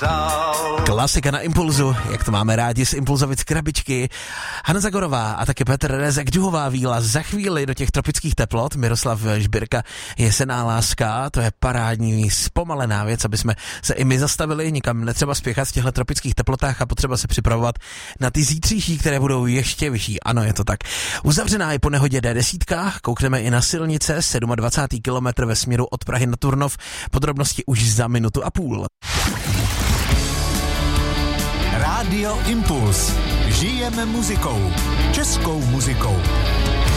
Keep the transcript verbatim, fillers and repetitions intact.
dál. Klasika na Impulzu, jak to máme rádi z Impulzovic krabičky. Hanna Zagorová a taky Petr Rezek, Duhová víla. Za chvíli do těch tropických teplot. Miroslav Žbirka, Jesená láska, to je parádní, zpomalená věc, aby jsme se i my zastavili, nikam netřeba spěchat v těchto tropických teplotách a potřeba se připravovat na ty zítřejší, které budou ještě vyšší. Ano, je to tak. Uzavřená je po nehodě D deset, koukneme i na silnice, dvacátý sedmý kilometr ve směru od Prahy na Turnov, podrobnosti už za minutu a půl. Rádio Impuls. Žijeme muzikou. Českou muzikou.